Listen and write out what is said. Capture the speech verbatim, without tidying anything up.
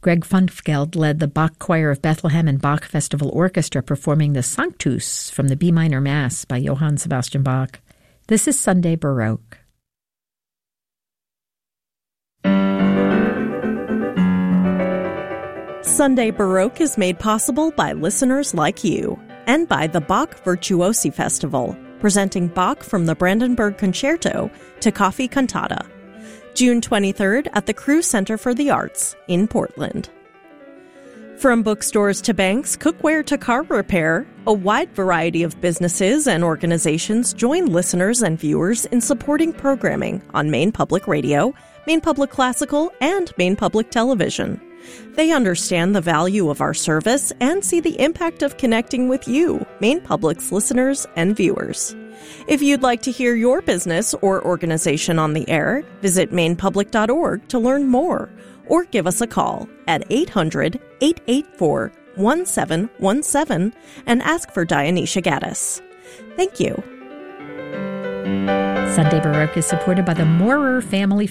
Greg Funfgeld led the Bach Choir of Bethlehem and Bach Festival Orchestra performing the Sanctus from the B minor Mass by Johann Sebastian Bach. This is Sunday Baroque. Sunday Baroque is made possible by listeners like you and by the Bach Virtuosi Festival, presenting Bach from the Brandenburg Concerto to Coffee Cantata. June twenty-third at the Crew Center for the Arts in Portland. From bookstores to banks, cookware to car repair, a wide variety of businesses and organizations join listeners and viewers in supporting programming on Maine Public Radio, Maine Public Classical, and Maine Public Television. They understand the value of our service and see the impact of connecting with you, Maine Public's listeners and viewers. If you'd like to hear your business or organization on the air, visit maine public dot org to learn more, or give us a call at eight hundred, eight eight four, one seven one seven and ask for Dionysia Gaddis. Thank you. Sunday Baroque is supported by the Moorer Family